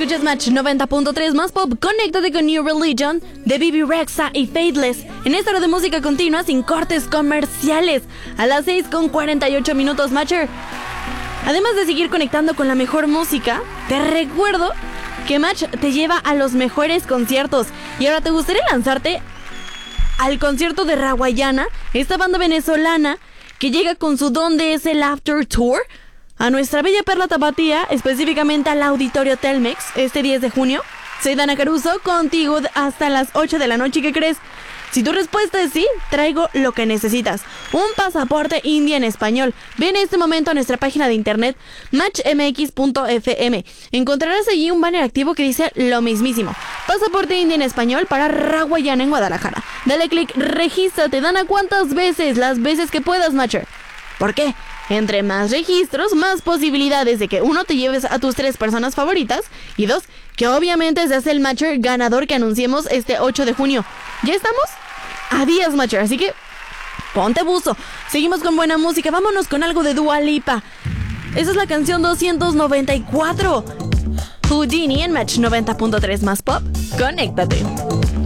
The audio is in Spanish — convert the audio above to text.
Escuchas Match 90.3 más pop. Conéctate con New Religion de Bibi Rexha y Faithless en esta hora de música continua sin cortes comerciales a las 6:48 Matcher. Además de seguir conectando con la mejor música, te recuerdo que Match te lleva a los mejores conciertos. Y ahora te gustaría lanzarte al concierto de Rawayana, esta banda venezolana que llega con su ¿Dónde es el After Tour? A nuestra bella perla tapatía, específicamente al Auditorio Telmex, este 10 de junio. Soy Dana Caruso, contigo hasta las 8 de la noche. ¿Y qué crees? Si tu respuesta es sí, traigo lo que necesitas. Un pasaporte India en español. Ve en este momento a nuestra página de internet matchmx.fm. Encontrarás allí un banner activo que dice lo mismísimo. Pasaporte India en español para Rawayana en Guadalajara. Dale clic, regístrate, Dana, ¿cuántas veces? Las veces que puedas, Matcher. ¿Por qué? Entre más registros, más posibilidades de que uno, te lleves a tus 3 personas favoritas y 2, que obviamente seas el Matcher ganador que anunciemos este 8 de junio. ¿Ya estamos? A días, Matcher, así que ponte buzo. Seguimos con buena música, vámonos con algo de Dua Lipa. Esa es la canción 294. Houdini en Match 90.3 más pop. Conéctate.